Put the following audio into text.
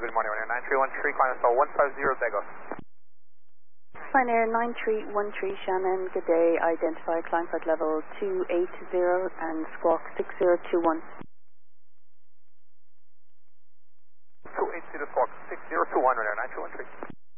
good morning, Ryanair 9313, climb so 150 Begos. Ryanair 9313 Shannon, good day, identify climb flight level 280 and squawk 6021. 280 squawk 6021, Ryanair 9313.